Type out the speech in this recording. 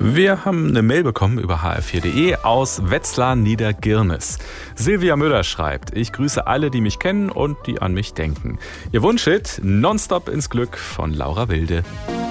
Wir haben eine Mail bekommen über hr4.de aus Wetzlar Niedergirnis. Silvia Müller schreibt: Ich grüße alle, die mich kennen und die an mich denken. Ihr Wunschhit Nonstop ins Glück von Laura Wilde.